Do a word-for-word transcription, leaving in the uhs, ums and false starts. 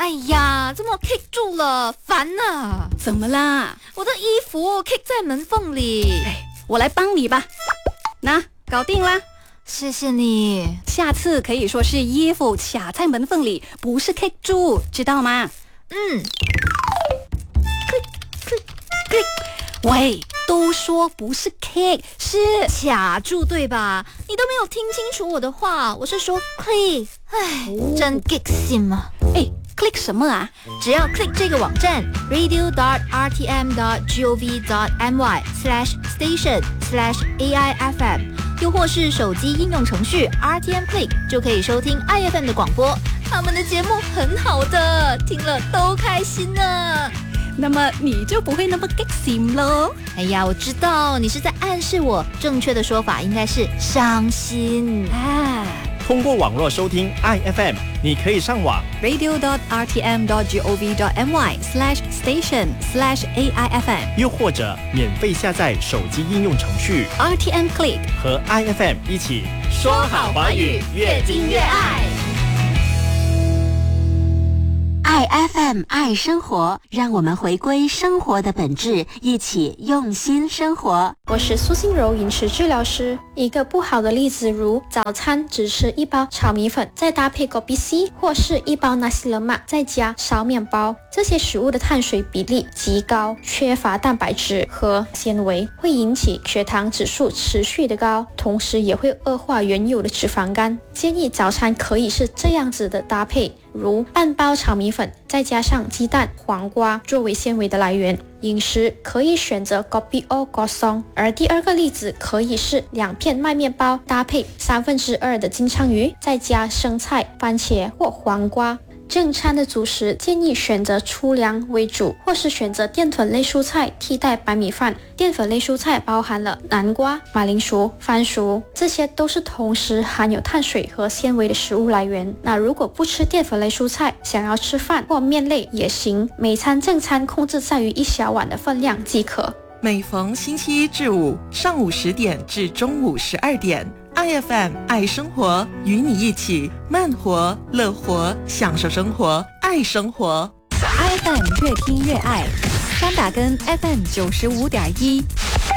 哎呀，怎么 kick 住了？烦呐！ 怎么啦？ 我的衣服 kick 在门缝里。 哎，我来帮你吧。那搞定啦。 谢谢你。 下次可以说是衣服卡在门缝里，不是 kick 住，知道吗？ 嗯。 喂，都说不是 kick， 是卡住对吧？你都没有听清楚我的话，我是说 click。哎，哦、真 kick 心啊！ 哎 ，click 什么啊？ 只要 click 这个网站 radio dot r t m dot gov dot my slash station slash a i f m， 又或是手机应用程序 R T M Click， 就可以收听 I F M 的广播。他们的节目很好的，听了都开心呢。 那么你就不会那么 kick 心咯。 哎呀，我知道你是在暗示我，正确的说法应该是伤心啊。 通过网络收听 I F M， 你可以上网 radio dot r t m dot gov dot my slash station slash a i f m， 又或者免费下载手机应用程序 R T M Click， 和 I F M 一起说好华语，越听越爱。 爱 F M 爱生活，让我们回归生活的本质，一起用心生活。 我是苏心柔饮食治疗师。一个不好的例子如早餐只吃一包炒米粉，再搭配 kopi C 或是一包 nasi lemak 再加烧面包，这些食物的碳水比例极高，缺乏蛋白质和纤维，会引起血糖指数持续的高，同时也会恶化原有的脂肪肝。建议早餐可以是这样子的搭配，如半包炒米粉再加上鸡蛋、黄瓜作为纤维的来源。饮食可以选择 kopi o kosong， 而第二个例子可以是两片麦面包搭配三分之二的金枪鱼，再加生菜、番茄或黄瓜。正餐的主食建议选择粗粮为主，或是选择淀粉类蔬菜替代白米饭。淀粉类蔬菜包含了南瓜、马铃薯、番薯，这些都是同时含有碳水和纤维的食物来源。那如果不吃淀粉类蔬菜，想要吃饭或面类也行，每餐正餐控制在于一小碗的分量即可。 每逢星期一至五上午十点至中午十二点，I F M 爱生活，与你一起慢活、乐活，享受生活，爱生活。 I F M 越听越爱，三打根 F M 九十五点一，